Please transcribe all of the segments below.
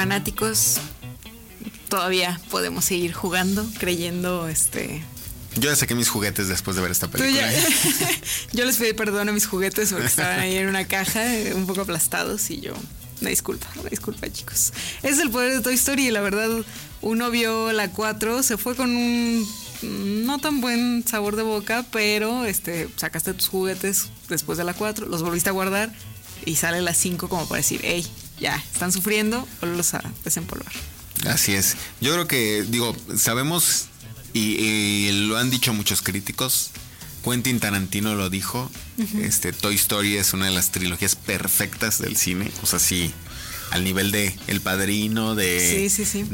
fanáticos, todavía podemos seguir jugando, creyendo, Yo ya saqué mis juguetes después de ver esta película. Yo les pedí perdón a mis juguetes porque estaban ahí en una caja, un poco aplastados, y yo, una disculpa chicos. Es el poder de Toy Story, y la verdad, uno vio la 4, se fue con un no tan buen sabor de boca, pero sacaste tus juguetes después de la 4, los volviste a guardar, y sale la 5 como para decir, hey, ya, están sufriendo, volverlos a desempolvar. Así es. Yo creo que, sabemos, y lo han dicho muchos críticos, Quentin Tarantino lo dijo, Toy Story es una de las trilogías perfectas del cine, o sea, sí, al nivel de El Padrino, de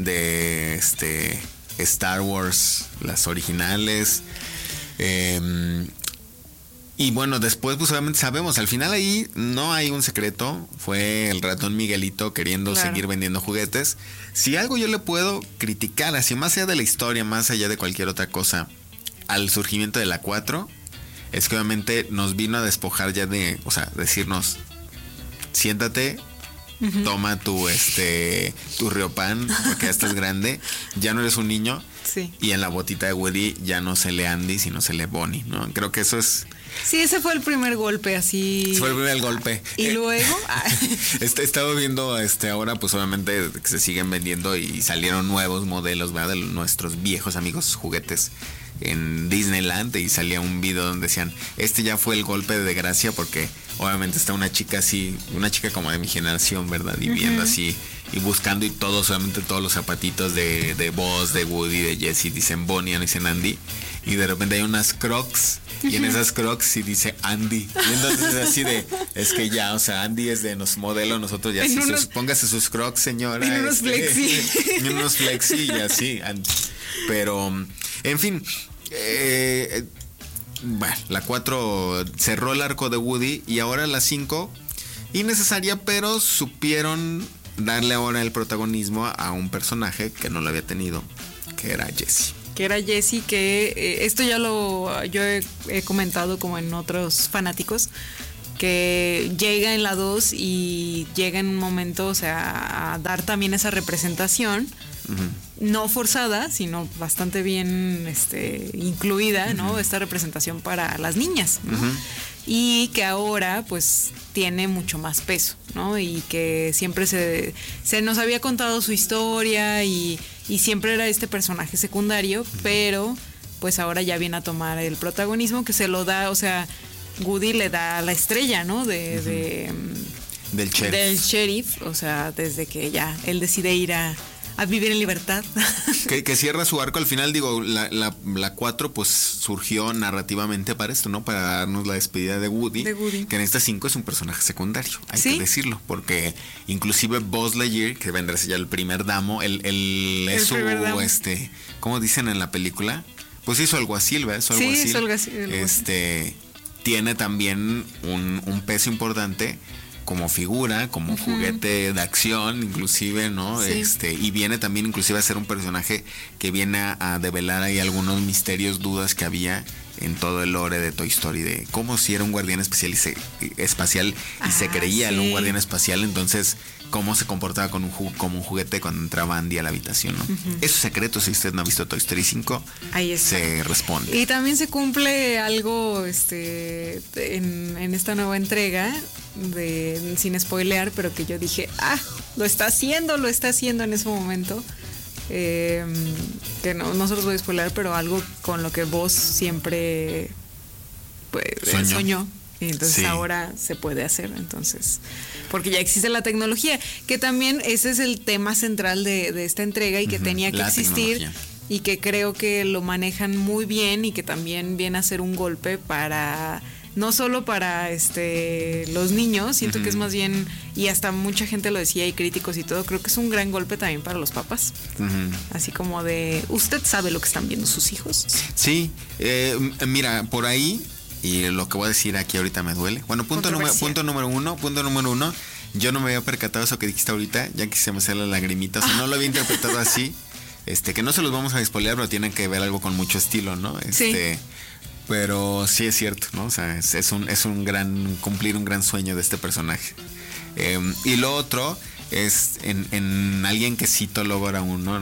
Star Wars, las originales, y bueno, después pues obviamente sabemos, al final ahí no hay un secreto, fue el ratón Miguelito queriendo seguir vendiendo juguetes. Si algo yo le puedo criticar, así más allá de la historia, más allá de cualquier otra cosa, al surgimiento de la 4, es que obviamente nos vino a despojar ya de, o sea, decirnos, siéntate, toma tu Riopan, porque ya estás grande, ya no eres un niño, y en la botita de Woody ya no se lee Andy, sino se lee Bonnie, ¿no? Creo que eso es... Sí, ese fue el primer golpe, así. Fue el primer golpe. Y luego... He estado viendo ahora, pues obviamente que se siguen vendiendo y salieron nuevos modelos, ¿verdad? De nuestros viejos amigos juguetes en Disneyland, y salía un video donde decían, ya fue el golpe de desgracia, porque obviamente está una chica así, una chica como de mi generación, ¿verdad? Y viendo así y buscando, y obviamente todos los zapatitos de Buzz, de Woody, de Jessie dicen Bonnie, no dicen Andy, y de repente hay unas Crocs, y en esas Crocs sí dice Andy, y entonces es así de, es que ya, o sea, Andy es de los modelos, nosotros ya, póngase sus Crocs, señora. En unos flexi. En unos flexi y así, pero, en fin, bueno, la 4 cerró el arco de Woody, y ahora la 5, innecesaria, pero supieron darle ahora el protagonismo a un personaje que no lo había tenido, que era Jessie. Que esto ya yo he comentado como en otros fanáticos, que llega en la 2 y llega en un momento, o sea, a dar también esa representación, no forzada, sino bastante bien incluida, ¿no? Esta representación para las niñas, ¿no? Y que ahora pues tiene mucho más peso, ¿no? Y que siempre se nos había contado su historia, y siempre era este personaje secundario, pero pues ahora ya viene a tomar el protagonismo que se lo da, o sea, Woody le da la estrella, ¿no? Del sheriff, o sea, desde que ya él decide ir a vivir en libertad. Que cierra su arco al final, la 4 pues surgió narrativamente para esto, ¿no? Para darnos la despedida de Woody. Que en esta 5 es un personaje secundario, hay que decirlo, porque inclusive Buzz Lightyear, que vendrá a ser ya el primer damo, él es su, ¿cómo dicen en la película? Pues hizo alguacil, ¿verdad? Su alguacil. Tiene también un peso importante como figura, como juguete de acción, inclusive, ¿no? Y viene también inclusive a ser un personaje que viene a develar ahí algunos misterios, dudas que había en todo el lore de Toy Story, de cómo si era un guardián espacial y se creía un guardián espacial, entonces cómo se comportaba como un juguete cuando entraba Andy a la habitación, ¿no? Esos secretos, si usted no ha visto Toy Story 5, ahí está, se responde. Y también se cumple algo en esta nueva entrega, sin spoilear, pero que yo dije, lo está haciendo en ese momento. Que no se los voy a spoiler, pero algo con lo que vos siempre soñó. Y entonces ahora se puede hacer, entonces, porque ya existe la tecnología, que también ese es el tema central de esta entrega, y que tenía que existir, tecnología. Y que creo que lo manejan muy bien, y que también viene a ser un golpe para, no solo para los niños, siento que es más bien, y hasta mucha gente lo decía, y críticos y todo, creo que es un gran golpe también para los papás, así como de, ¿usted sabe lo que están viendo sus hijos? Sí, mira, por ahí, y lo que voy a decir aquí ahorita me duele. Bueno, punto número uno, yo no me había percatado eso que dijiste ahorita, ya que se me sale la lagrimita, o sea, no lo había interpretado así, que no se los vamos a spoilear, pero tienen que ver algo con mucho estilo, ¿no? Pero sí es cierto, ¿no? O sea, es un gran, cumplir un gran sueño de este personaje. Y lo otro es en alguien que cito luego ahora uno,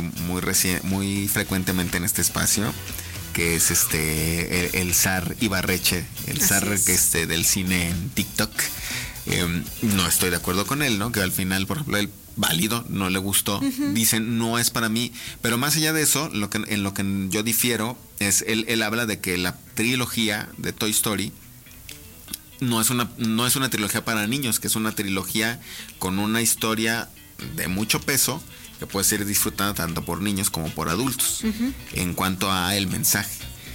muy frecuentemente en este espacio, que es el zar Ibarreche, el zar del cine en TikTok. No estoy de acuerdo con él, ¿no? Que al final, por ejemplo, él válido, no le gustó, dicen no es para mí, pero más allá de eso, en lo que yo difiero es él habla de que la trilogía de Toy Story no es una trilogía para niños, que es una trilogía con una historia de mucho peso que puede ser disfrutada tanto por niños como por adultos en cuanto a el mensaje.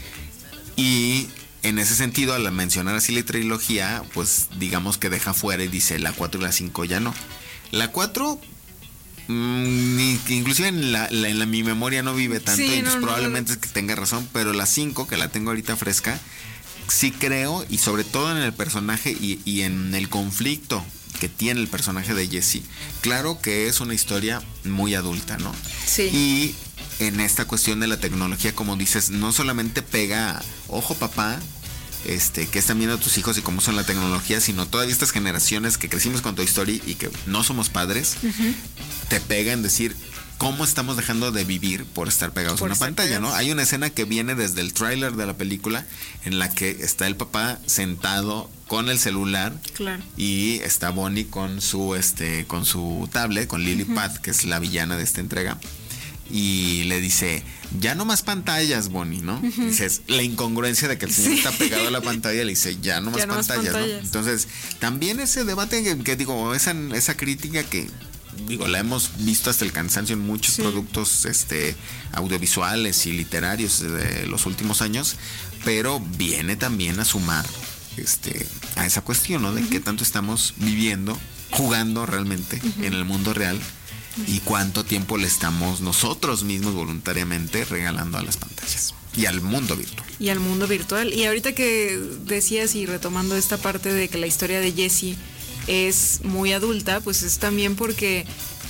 Y en ese sentido, al mencionar así la trilogía, pues digamos que deja fuera y dice la 4 y la 5 ya no. La 4 inclusive en mi memoria no vive tanto, y pues probablemente es que tenga razón, pero la 5, que la tengo ahorita fresca, sí creo, y sobre todo en el personaje y en el conflicto que tiene el personaje de Jessie, claro que es una historia muy adulta, ¿no? Sí. Y en esta cuestión de la tecnología, como dices, no solamente pega, ojo papá, que están viendo a tus hijos y cómo son la tecnología, sino todavía estas generaciones que crecimos con Toy Story y que no somos padres, te pega en decir cómo estamos dejando de vivir por estar pegados a una pantalla, ¿no? Hay una escena que viene desde el tráiler de la película en la que está el papá sentado con el celular, claro, y está Bonnie con su tablet, con Lily Pad, que es la villana de esta entrega, y le dice, ya no más pantallas, Bonnie, ¿no? Dices, la incongruencia de que el señor está pegado a la pantalla, le dice, ya no más pantallas, ¿no? Entonces, también ese debate que digo, esa crítica que digo, la hemos visto hasta el cansancio en muchos productos audiovisuales y literarios de los últimos años, pero viene también a sumar a esa cuestión, ¿no? De qué tanto estamos viviendo, jugando realmente en el mundo real, y cuánto tiempo le estamos nosotros mismos voluntariamente regalando a las pantallas y al mundo virtual. Y ahorita que decías, y retomando esta parte de que la historia de Jessie es muy adulta, pues es también porque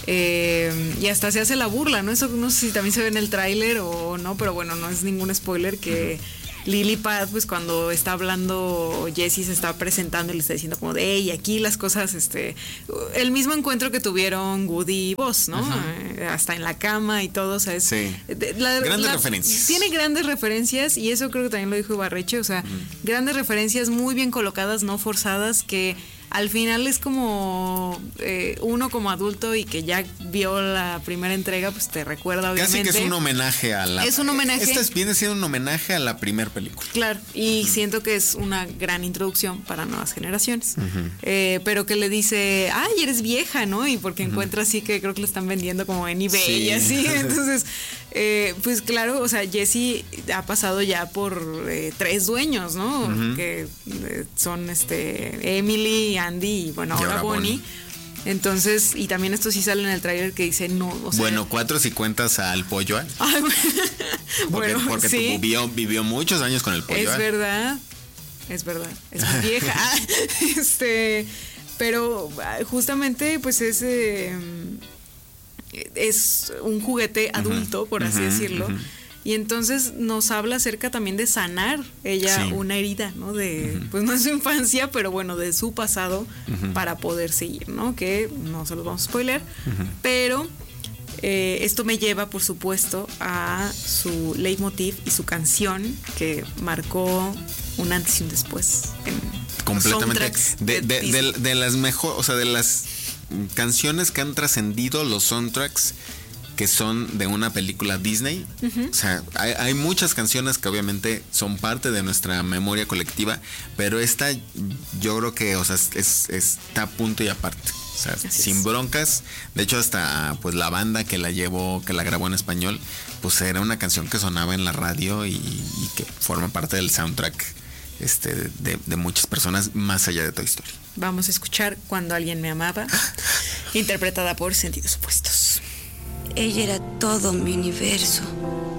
y hasta se hace la burla, ¿no? Eso no sé si también se ve en el tráiler o no, pero bueno, no es ningún spoiler, que Lily Pad, pues cuando está hablando Jessie, se está presentando y le está diciendo como de, hey, aquí las cosas, el mismo encuentro que tuvieron Woody y Buzz, ¿no? Hasta en la cama y todo, o sea, grandes referencias. Tiene grandes referencias, y eso creo que también lo dijo Ibarreche, o sea, grandes referencias muy bien colocadas, no forzadas, que al final es como uno como adulto y que ya vio la primera entrega, pues te recuerda obviamente. Casi que es un homenaje a la... Es un homenaje. Esta viene siendo un homenaje a la primera película. Claro, y siento que es una gran introducción para nuevas generaciones. Pero que le dice, ay, eres vieja, ¿no? Y porque encuentra así que creo que lo están vendiendo como en eBay y así. Entonces, pues claro, o sea, Jessie ha pasado ya por 3 dueños, ¿no? Que son Emily, Andy y bueno, ahora Bonnie. Entonces, y también esto sí sale en el tráiler que dice no, o sea, bueno, 4 si cuentas al pollo. Porque sí, vivió muchos años con el pollo. Es verdad, es muy vieja. Pero justamente pues es un juguete adulto, por así decirlo. Y entonces nos habla acerca también de sanar ella una herida, ¿no? Pues no es su infancia, pero bueno, de su pasado, para poder seguir, ¿no? Que no se los vamos a spoiler, pero esto me lleva, por supuesto, a su leitmotiv y su canción que marcó un antes y un después. Completamente. De las mejores, o sea, de las canciones que han trascendido los soundtracks que son de una película Disney. O sea, hay muchas canciones que obviamente son parte de nuestra memoria colectiva, pero esta yo creo que, o sea, está a punto y aparte. O sea, sin broncas. De hecho, hasta pues la banda que la grabó en español, pues era una canción que sonaba en la radio y que forma parte del soundtrack de muchas personas más allá de Toy Story. Vamos a escuchar Cuando alguien me amaba, interpretada por Sentidos Opuestos. Ella era todo mi universo.